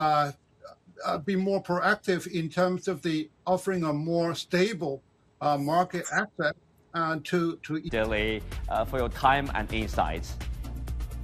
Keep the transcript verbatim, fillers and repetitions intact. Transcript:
uh, uh, be more proactive in terms of the offering a more stable uh, market access uh, to to. Daily, uh, for your time and insights.